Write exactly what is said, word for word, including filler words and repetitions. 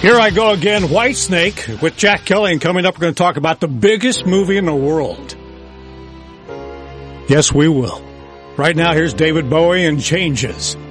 Here I go again, Whitesnake with Jack Kelly, and coming up we're going to talk about the biggest movie in the world. Yes, we will. Right now, here's David Bowie and Changes.